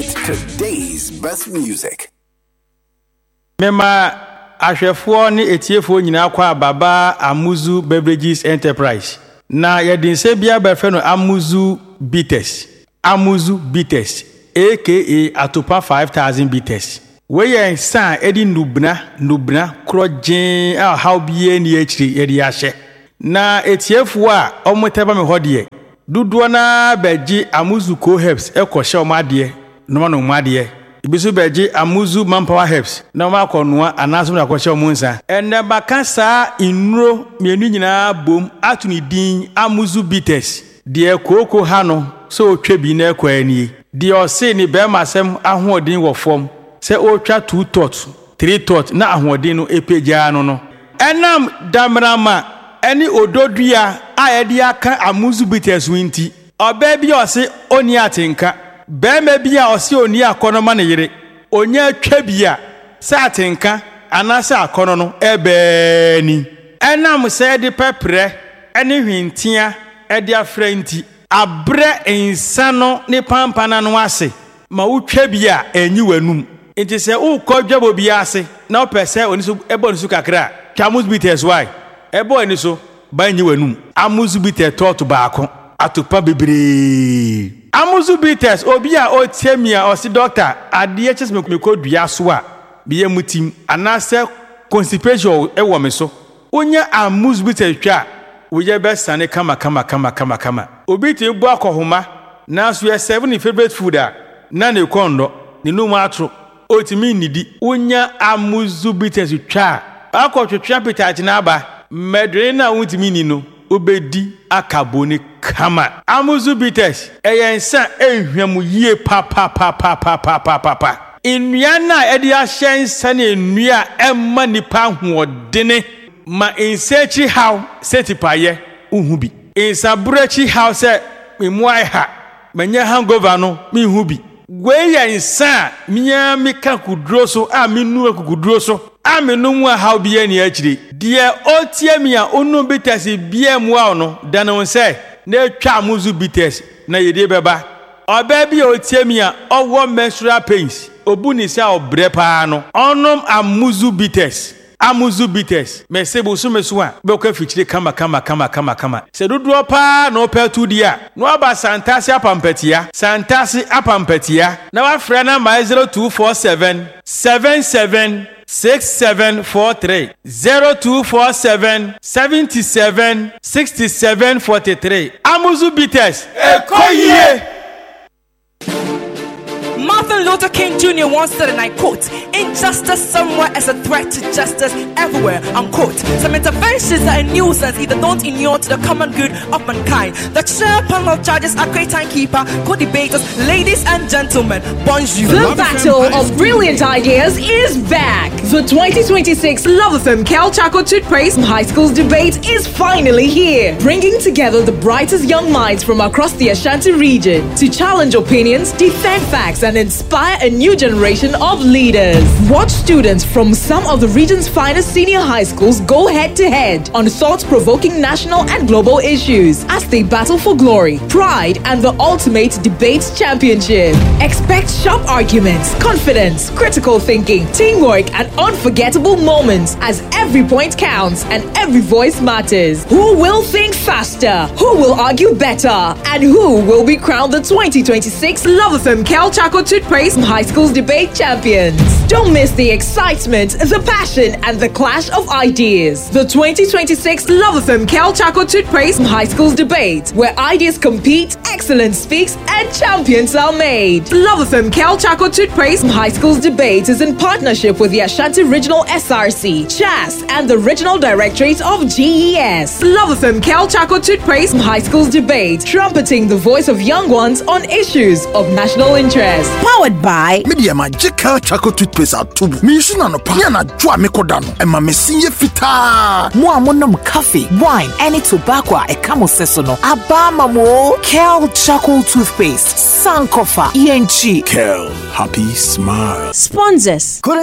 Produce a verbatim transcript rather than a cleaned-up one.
Today's best music. Mema ahwefo ne etiefo nyina kwa baba Amuzu Beverages Enterprise. Na yedinse bia befe no Amuzu Bitters. Amuzu Bitters aka Atopa five thousand Bitters. We yen san edi nubna nubna krojen a how bie ni akiri yedi ahye. Na etiefo a omoteba me hodie. Duduo na beji Amuzu Co Herbs ekoshe omade no no omade. Ibisu beji Amuzu Manpower Herbs na ma konoa anaso na kwahye omunsa enne baka saa inuro mienu nyina bom atuni din Amuzu Bitters de koko ha no so otwa bi na ekwani de ose ni be masem ahoodin wo fom se otwa two tot three tot na ahoodin no epeja no no enam damrama eni ododua a yede aka Amuzu Bitters winti oba bi ose oni atenka Beme bia osi oni akono ma ne yire onya twa bia sa atenka anasa akono no ebe ni enam se de pepre ene hwintia e de afranti abre insano ne pampana no ase ma utwa bia enyi wanum enti se ukodwabo bia ase na opese oni so ebo ni so kakra Amuzu Bitters why ebo ni so ba enyi wanum Amuzu Bitters tot baako atopa bebre Amuzu Bitters obi a otiemia osi doctor ade ches me kodua so a biye mutim anase constipation e wo me so onya Amuzu Bitters twa wo ye be sane kama kama kama kama kama obi ti bu akohoma na so ye seven favorite food a na ne kondo ne no matro otimi nidi onya Amuzu Bitters twa akotwetwa appetite na aba medre na wutimi ni no obedi akaboni kama Amuzu Bitters eyensa ehwemu yie pa pa pa pa pa pa pa pa pa nnua na edi ahyensa na nnua emma nipa hoodene ma insechi how setipaye uhubi insabrechi how se memuai ha manya hangover no mi hubi gwe yensa miya mika kudro so a minu akudro so amenu mu how bia ni akire de otiemia onu Bitters bia mu a no dano se na twa Amuzu Bitters na yede beba oba bia otiemia owo menstrual pains obuni se obre pa no onom Amuzu Bitters Amuzu Bitters mesebo so meso a be kwa fichire kama kama kama kama kama se dodo pa no petu dia no aba santasi apampatia santasi apampatia na wa frɛ na my zero two four seven seven seven six seven four three zero two four seven seven seven six seven four three Amuzu Bitters ekoye. Martin Luther King Junior once said, and I quote, "Injustice somewhere is a threat to justice everywhere," unquote. Some interventions are a nuisance, either don't inure to the common good of mankind. The chair panel judges are great timekeeper, co-debaters, ladies and gentlemen, bonjour. The battle of brilliant ideas is back. The twenty twenty-six Love F M Cal Chaco Toothpaste High Schools debate is finally here, bringing together the brightest young minds from across the Ashanti region to challenge opinions, defend facts, and inspire a new generation of leaders. Watch students from some of the region's finest senior high schools go head to head on thought-provoking national and global issues as they battle for glory, pride, and the ultimate debate championship. Expect sharp arguments, confidence, critical thinking, teamwork, and unforgettable moments as every point counts and every voice matters. Who will think faster? Who will argue better? And who will be crowned the twenty twenty-six Love F M Cal Chaco Toothpaste High Schools debate champions? Don't miss the excitement, the passion, and the clash of ideas. The twenty twenty-six Love F M Cal Chaco Toothpaste High Schools debate, where ideas compete, excellence speaks, and champions are made. Love F M Cal Chaco Toothpaste High Schools debate is in partnership with the Ashanti Regional S R C, C H A S, and the Regional Directorate of G E S. Love F M Cal Chaco Toothpaste High Schools debate, trumpeting the voice of young ones on issues of national interest. Powered by Media Magical Chaco Toothpaste atubu. Mi yusu na no pa. Ya na jwa me koda no. E ma me sinye fita. Mo amonom coffee, wine, any tobacco e kamo seso no. Aba mamo. Cal Chaco Toothpaste. Sankofa. E N G. Kel, happy smile. Sponsors.